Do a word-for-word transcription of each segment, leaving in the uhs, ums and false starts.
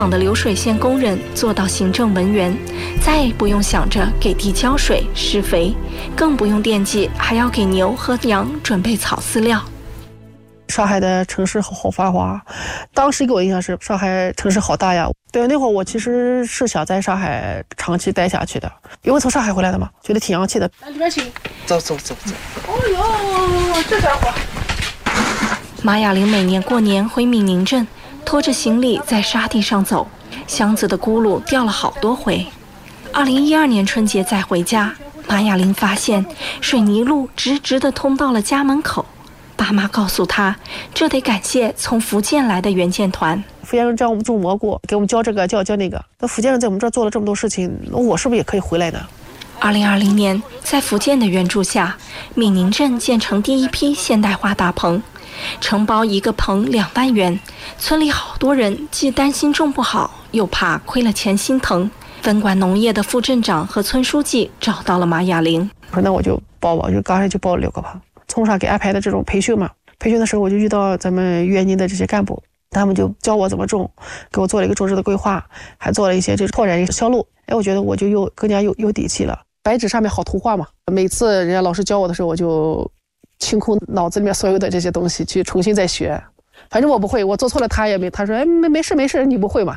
的流水线工人做到行政文员，再也不用想着给地浇水施肥，更不用惦记还要给牛和羊准备草饲料。 上海的城市好繁华，当时给我印象是上海城市好大呀。对，那会儿我其实是想在上海长期待下去的，因为从上海回来的嘛，觉得挺洋气的。 来里边请， 走走走走。 哦呦，这家伙！ 马雅玲每年过年回闽宁镇，拖着行李在沙地上走，箱子的轱辘掉了好多回。二零一二年春节再回家，马雅玲发现水泥路直直地通到了家门口。爸妈告诉她，这得感谢从福建来的援建团。 福建人教我们种蘑菇，给我们教这个教教那个。那福建人在我们这儿做了这么多事情，我是不是也可以回来呢？ 二零二零年，在福建的援助下，闽宁镇建成第一批现代化大棚。承包一个棚两万元，村里好多人既担心种不好，又怕亏了钱心疼。分管农业的副镇长和村书记找到了马雅玲， 我说那我就报吧，就刚才就报了六个棚。从上给安排的这种培训嘛，培训的时候我就遇到咱们援宁的这些干部，他们就教我怎么种，给我做了一个种植的规划，还做了一些这拓展一个销路。哎，我觉得我就又更加有有底气了。白纸上面好图画嘛，每次人家老师教我的时候，我就清空脑子里面所有的这些东西，去重新再学。反正我不会，我做错了他也没，他说哎没没事没事，你不会嘛。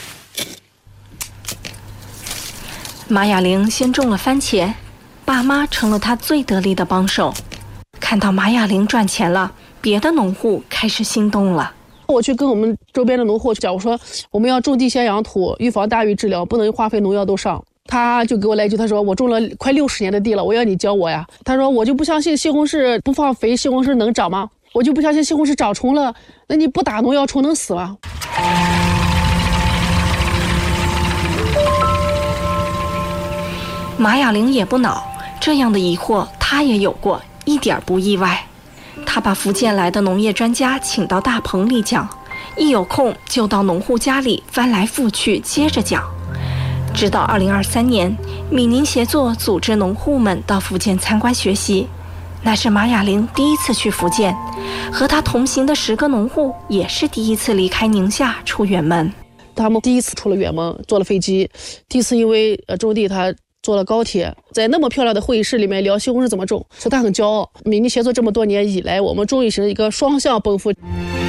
马雅玲先种了番茄，爸妈成了她最得力的帮手。看到马雅玲赚钱了，别的农户开始心动了。 我去跟我们周边的农户讲，我说我们要种地先养土，预防大雨治疗，不能化肥农药都上。他就给我来一句，他说我种了快六十年的地了，我要你教我呀。他说我就不相信西红柿不放肥，西红柿能长吗？我就不相信西红柿长虫了，那你不打农药虫能死吗？ 马雅玲也不恼，这样的疑惑她也有过，一点不意外。她把福建来的农业专家请到大棚里讲，一有空就到农户家里翻来覆去接着讲。直到二零二三年，闽宁协作组织农户们到福建参观学习，那是马雅玲第一次去福建，和她同行的十个农户也是第一次离开宁夏出远门。 他们第一次出了远门，坐了飞机，第一次因为呃种地他坐了高铁，在那么漂亮的会议室里面聊西红柿怎么种，说他很骄傲。闽宁协作这么多年以来，我们终于是一个双向奔赴。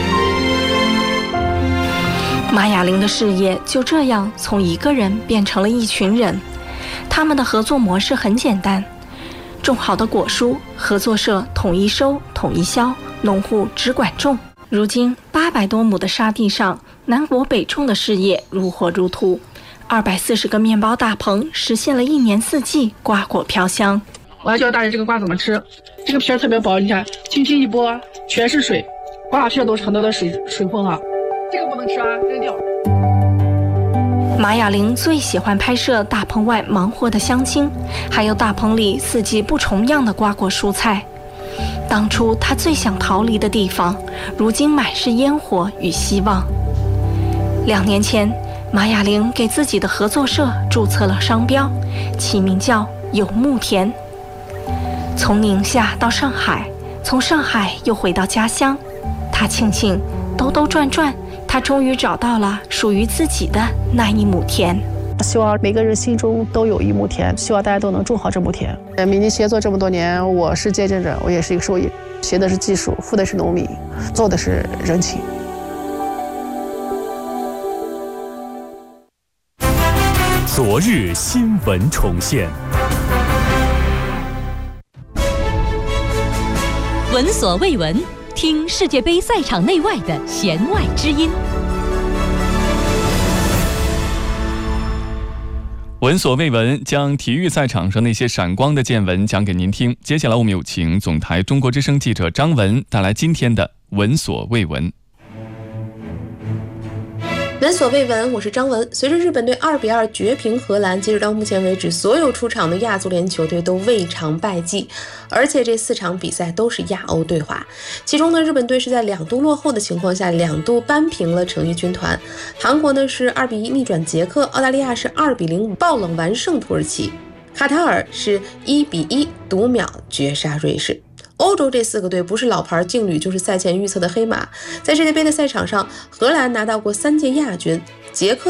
马雅玲的事业就这样从一个人变成了一群人。他们的合作模式很简单，种好的果蔬，合作社统一收统一销，农户只管种。如今八百多亩的沙地上，南国北种的事业如火如荼。二百四十个面包大棚实现了一年四季瓜果飘香。 我要教大家这个瓜怎么吃，这个皮儿特别薄，你看轻轻一剥全是水，瓜皮都是很多的水水分啊，这个不能吃啊，扔掉。 马雅玲最喜欢拍摄大棚外忙活的乡亲，还有大棚里四季不重样的瓜果蔬菜。当初她最想逃离的地方，如今满是烟火与希望。两年前，马雅玲给自己的合作社注册了商标，起名叫有木田。从宁夏到上海，从上海又回到家乡，她庆幸兜兜转转，她终于找到了属于自己的那一亩田。 希望每个人心中都有一亩田，希望大家都能种好这亩田。闽宁协作这么多年，我是见证者，我也是一个受益，学的是技术，付的是农民，做的是人情。 昨日新闻重现， 闻所未闻，听世界杯赛场内外的弦外之音。 闻所未闻，将体育赛场上那些闪光的见闻讲给您听。接下来我们有请总台中国之声记者张文带来今天的闻所未闻。 闻所未闻，我是张文。随着日本队二比二绝平荷兰，截止到目前为止，所有出场的亚足联球队都未尝败绩，而且这四场比赛都是亚欧对话。其中呢，日本队是在两度落后的情况下，两度扳平了成衣军团。韩国呢是二比一逆转捷克，澳大利亚是二比零爆冷完胜土耳其，卡塔尔是一比一读秒绝杀瑞士。欧洲这四个队不是老牌劲旅，就是赛前预测的黑马。在世界杯的赛场上，荷兰拿到过三届亚军， 捷克